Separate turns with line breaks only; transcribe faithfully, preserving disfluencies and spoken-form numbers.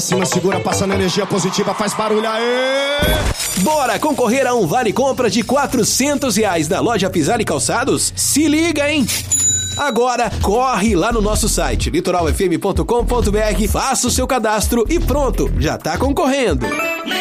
Cima, segura, passando energia positiva, faz barulho, aê!
Bora concorrer a um vale-compra de quatrocentos reais na loja Pisar e Calçados? Se liga, hein? Agora, corre lá no nosso site, litoral f m ponto com ponto b r, faça o seu cadastro e pronto, já tá concorrendo.